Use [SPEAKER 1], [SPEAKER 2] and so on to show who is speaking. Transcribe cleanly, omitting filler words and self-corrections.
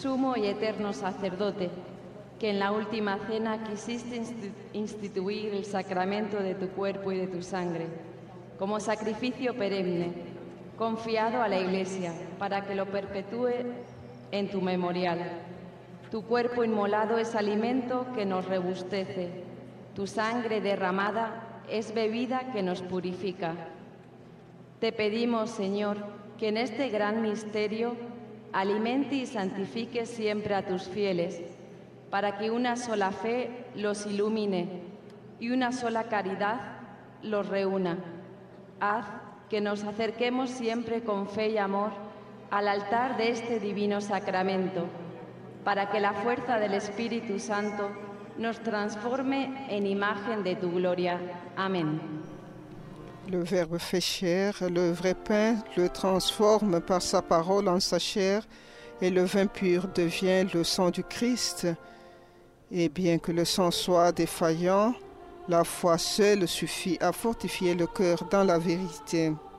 [SPEAKER 1] sumo y eterno sacerdote, que en la última cena quisiste instituir el sacramento de tu cuerpo y de tu sangre, como sacrificio perenne, confiado a la Iglesia, para que lo perpetúe en tu memorial. Tu cuerpo inmolado es alimento que nos rebustece, tu sangre derramada es bebida que nos purifica. Te pedimos, Señor, que en este gran misterio alimente y santifique siempre a tus fieles, para que una sola fe los ilumine y una sola caridad los reúna. Haz que nos acerquemos siempre con fe y amor al altar de este divino sacramento, para que la fuerza del Espíritu Santo nos transforme en imagen de tu gloria. Amén.
[SPEAKER 2] Le Verbe fait chair, le vrai pain le transforme par sa parole en sa chair, et le vin pur devient le sang du Christ. Et bien que le sang soit défaillant, la foi seule suffit à fortifier le cœur dans la vérité.